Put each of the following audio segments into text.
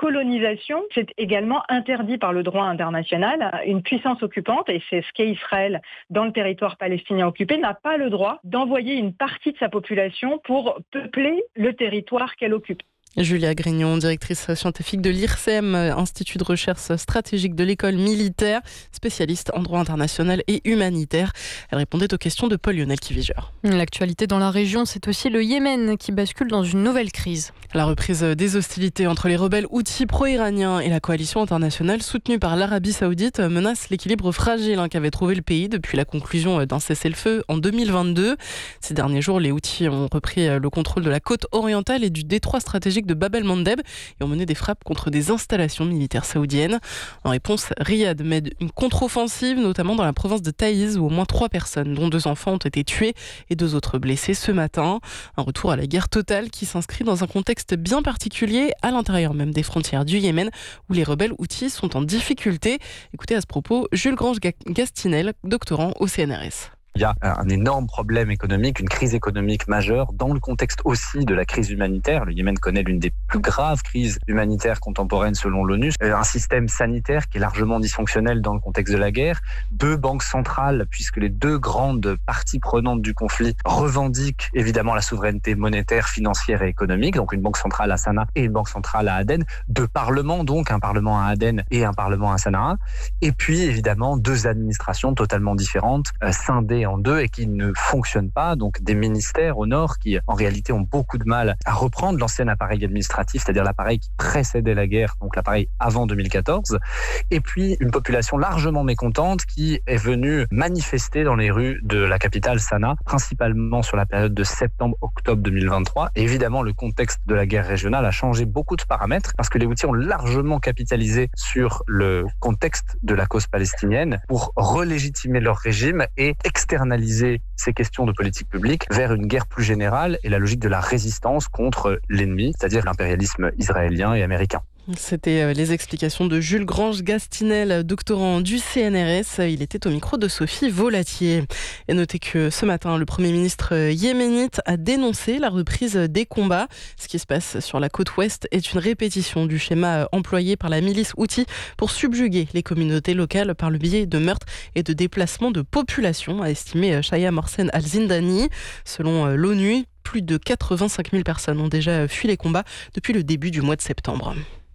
colonisation, c'est également interdit par le droit international. Une puissance occupante, et c'est ce qu'est Israël dans le territoire palestinien occupé, n'a pas le droit d'envoyer une partie de sa population pour peupler le territoire qu'elle occupe. Julia Grignon, directrice scientifique de l'IRSEM, Institut de recherche stratégique de l'école militaire, spécialiste en droit international et humanitaire. Elle répondait aux questions de Paul-Lionel Kivigeur. L'actualité dans la région, c'est aussi le Yémen qui bascule dans une nouvelle crise. La reprise des hostilités entre les rebelles houthis pro-iraniens et la coalition internationale soutenue par l'Arabie Saoudite menace l'équilibre fragile qu'avait trouvé le pays depuis la conclusion d'un cessez-le-feu en 2022. Ces derniers jours, les Houthis ont repris le contrôle de la côte orientale et du détroit stratégique de Bab el-Mandeb et ont mené des frappes contre des installations militaires saoudiennes. En réponse, Riyad mène une contre-offensive, notamment dans la province de Taïz, où au moins 3 personnes, dont 2 enfants, ont été tuées et 2 autres blessés ce matin. Un retour à la guerre totale qui s'inscrit dans un contexte bien particulier, à l'intérieur même des frontières du Yémen, où les rebelles houthis sont en difficulté. Écoutez à ce propos Jules Grange-Gastinel, doctorant au CNRS. Il y a un énorme problème économique, une crise économique majeure dans le contexte aussi de la crise humanitaire. Le Yémen connaît l'une des plus graves crises humanitaires contemporaines selon l'ONU. Un système sanitaire qui est largement dysfonctionnel dans le contexte de la guerre. 2 banques centrales, puisque les 2 grandes parties prenantes du conflit revendiquent évidemment la souveraineté monétaire, financière et économique. Donc une banque centrale à Sanaa et une banque centrale à Aden. 2 parlements, donc un parlement à Aden et un parlement à Sanaa. Et puis évidemment 2 administrations totalement différentes, scindées en 2 et qui ne fonctionnent pas, donc des ministères au nord qui en réalité ont beaucoup de mal à reprendre l'ancien appareil administratif, c'est-à-dire l'appareil qui précédait la guerre, donc l'appareil avant 2014, et puis une population largement mécontente qui est venue manifester dans les rues de la capitale Sanaa, principalement sur la période de septembre-octobre 2023. Et évidemment, le contexte de la guerre régionale a changé beaucoup de paramètres parce que les Houthis ont largement capitalisé sur le contexte de la cause palestinienne pour relégitimer leur régime et externaliser ces questions de politique publique vers une guerre plus générale et la logique de la résistance contre l'ennemi, c'est-à-dire l'impérialisme israélien et américain. C'était les explications de Jules Grange-Gastinel, doctorant du CNRS. Il était au micro de Sophie Volatier. Et notez que ce matin, le Premier ministre yéménite a dénoncé la reprise des combats. Ce qui se passe sur la côte ouest est une répétition du schéma employé par la milice houthi pour subjuguer les communautés locales par le biais de meurtres et de déplacements de population, a estimé Shaya Morsen Al-Zindani. Selon l'ONU, plus de 85 000 personnes ont déjà fui les combats depuis le début du mois de septembre.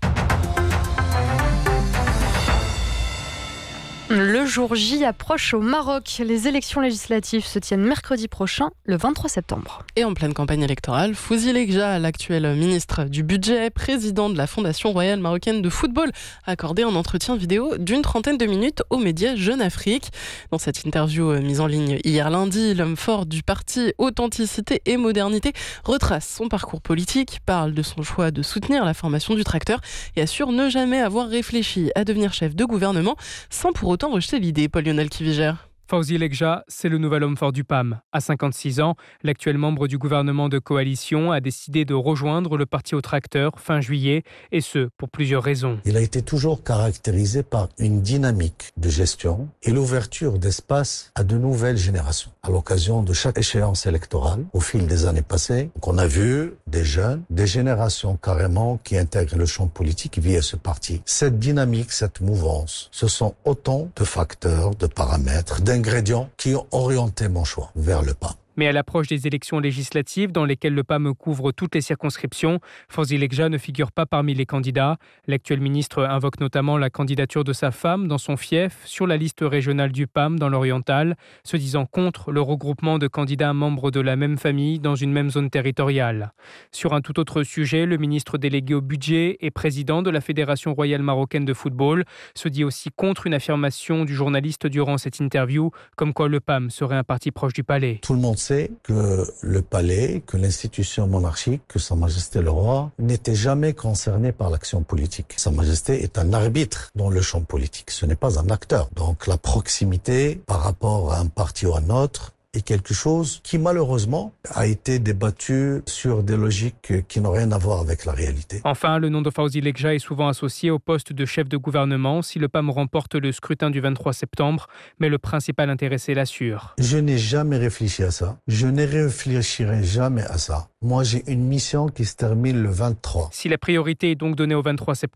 Le jour J approche au Maroc. Les élections législatives se tiennent mercredi prochain, le 23 septembre. Et en pleine campagne électorale, Fouzi Lekja, l'actuel ministre du Budget, président de la Fondation royale marocaine de football, a accordé un entretien vidéo d'une 30aine de minutes aux médias Jeune Afrique. Dans cette interview mise en ligne hier lundi, l'homme fort du parti Authenticité et Modernité retrace son parcours politique, parle de son choix de soutenir la formation du tracteur et assure ne jamais avoir réfléchi à devenir chef de gouvernement sans pour autant rejeter l'idée. Paul-Lionel Kivigère. Fouzi Lekja, c'est le nouvel homme fort du PAM. À 56 ans, l'actuel membre du gouvernement de coalition a décidé de rejoindre le parti au tracteur fin juillet, et ce, pour plusieurs raisons. Il a été toujours caractérisé par une dynamique de gestion et l'ouverture d'espace à de nouvelles générations. À l'occasion de chaque échéance électorale, au fil des années passées, on a vu des jeunes, des générations carrément qui intègrent le champ politique via ce parti. Cette dynamique, cette mouvance, ce sont autant de facteurs, de paramètres, d'ingrédients qui ont orienté mon choix vers le PAM. Mais à l'approche des élections législatives dans lesquelles le PAM couvre toutes les circonscriptions, Fouzi Lekja ne figure pas parmi les candidats. L'actuel ministre invoque notamment la candidature de sa femme dans son fief sur la liste régionale du PAM dans l'Oriental, se disant contre le regroupement de candidats membres de la même famille dans une même zone territoriale. Sur un tout autre sujet, le ministre délégué au budget et président de la Fédération royale marocaine de football se dit aussi contre une affirmation du journaliste durant cette interview, comme quoi le PAM serait un parti proche du palais. Tout le monde sait que le palais, que l'institution monarchique, que Sa Majesté le Roi n'était jamais concerné par l'action politique. Sa Majesté est un arbitre dans le champ politique, ce n'est pas un acteur. Donc la proximité par rapport à un parti ou à un autre est quelque chose qui malheureusement a été débattu sur des logiques qui n'ont rien à voir avec la réalité. Enfin, le nom de Fouzi Lekja est souvent associé au poste de chef de gouvernement si le PAM remporte le scrutin du 23 septembre, mais le principal intéressé l'assure. Je n'ai jamais réfléchi à ça. Je ne réfléchirai jamais à ça. Moi, j'ai une mission qui se termine le 23. Si la priorité est donc donnée au 23 septembre,